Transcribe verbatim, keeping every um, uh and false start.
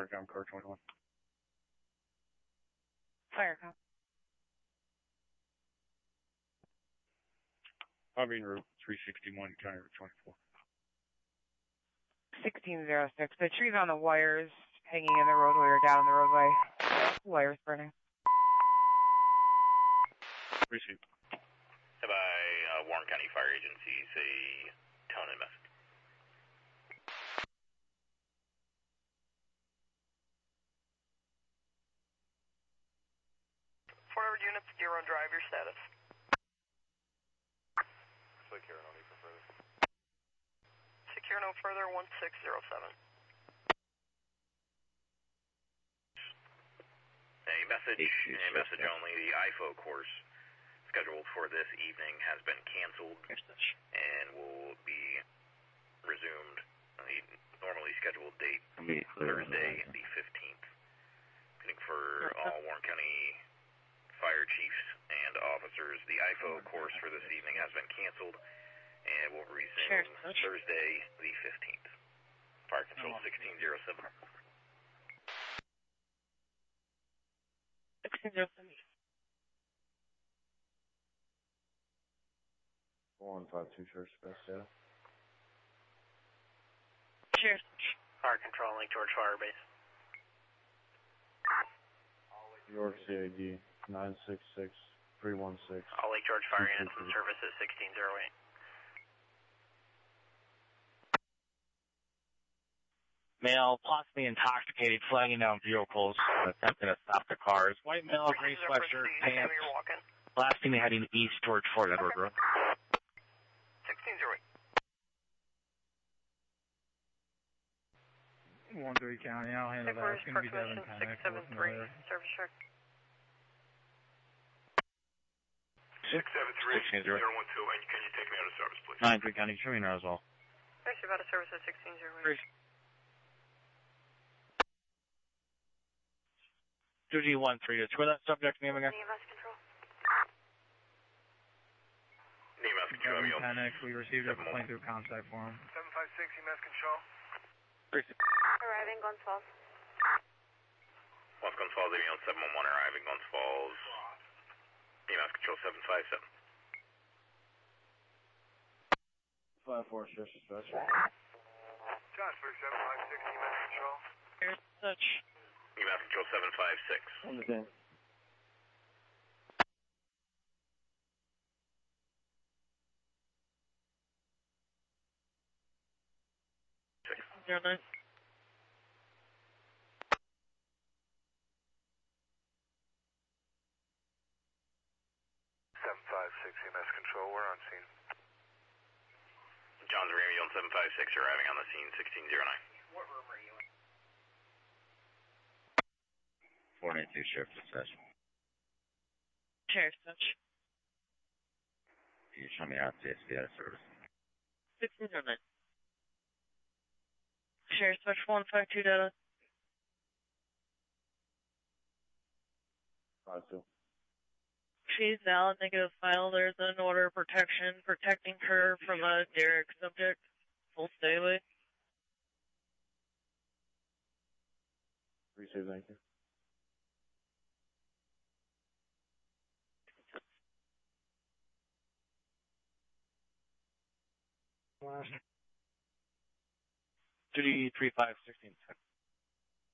Firecom, car twenty-one. Firecom. Hobbing Route three sixty-one, County Route twenty-four. sixteen oh six. The trees on the wires hanging in the roadway or down the roadway. Wires burning. Receive. Have I, uh, Warren County Fire Agency, say, tone and message. Forward units, Deer Run Drive, your status. Secure, no need for further. Secure no further, one six zero seven. A message, a message only. The I F O course scheduled for this evening has been canceled and will be resumed on the normally scheduled date, Thursday, the fifteenth. Looking for all Warren County fire chiefs and officers. The I F O course for this evening has been canceled and will resume Sure. Thursday, the fifteenth. Fire Control sixteen oh seven. sixteen oh seven. one five two, Sheriff's Best data. Cheers. Fire Control, Lake George Fire Base. York C I D nine six six three one six. All Lake George Fire Units and Services sixteen oh eight. Male, possibly intoxicated, flagging down vehicles, attempting to stop the cars. White male, gray sweatshirt, pants, blasting heading east towards Fort Edward Road. sixteen oh eight. one three County, I'll handle that. It's going to be Devin Panic. six seven three, service check. six seven three, zero one two, and can you take me out of service, please? nine three County, show me now as well. Thanks, you're about to service at sixteen oh eight. two G one three, just where that subject name again? E M S control. E M S control, Devin you Panic, we received a complaint through contact form. seven five six, E M S control. Arriving Guns Falls. Once Guns Falls, leaving on seven one one, arriving Guns Falls. E M S control seven five seven. five four, Sheriff's Dispatch. Transfer seven five six, E M S control. Here's such. E M S control seven five six. Understand. Zero nine. seven five six, E M S control, we're on scene. John's Ramey on seven five six, arriving on the scene, sixteen oh nine. What room are you in? four nine two, Sheriff's Dispatch. Cheers, such. Can you show me out to S V out of service? sixteen oh nine. Cheers, such one five two data. five two. She's valid, negative file. There's an order of protection protecting her from a Derek subject. Full daily. Receive, thank you. Last two D three five sixteen.